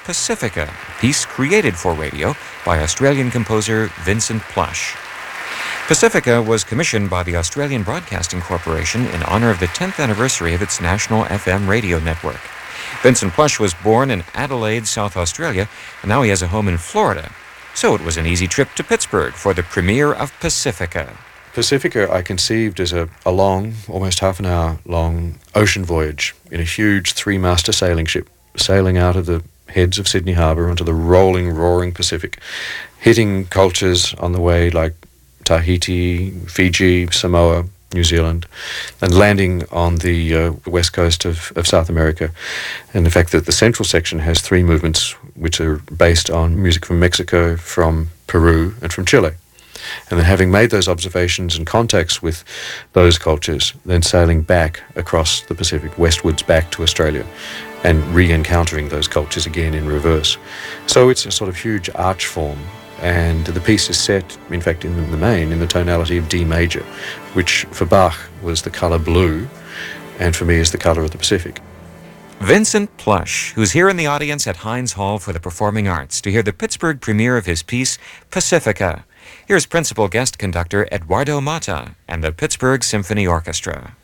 Pacifica, a piece created for radio by Australian composer Vincent Plush. Pacifica was commissioned by the Australian Broadcasting Corporation in honor of the 10th anniversary of its national FM radio network. Vincent Plush was born in Adelaide, South Australia, and now he has a home in Florida. So it was an easy trip to Pittsburgh for the premiere of Pacifica. Pacifica I conceived as a long, almost half an hour long ocean voyage in a huge 3-master sailing ship, sailing out of the heads of Sydney Harbour onto the rolling, roaring Pacific, hitting cultures on the way like Tahiti, Fiji, Samoa, New Zealand, and landing on the west coast of South America. And the fact that the central section has 3 movements which are based on music from Mexico, from Peru, and from Chile. And then having made those observations and contacts with those cultures, then sailing back across the Pacific, westwards back to Australia, and re-encountering those cultures again in reverse. So it's a sort of huge arch form. And the piece is set, in fact, in the main, in the tonality of D major, which for Bach was the colour blue, and for me is the colour of the Pacific. Vincent Plush, who's here in the audience at Heinz Hall for the Performing Arts to hear the Pittsburgh premiere of his piece, Pacifica. Here's principal guest conductor Eduardo Mata and the Pittsburgh Symphony Orchestra.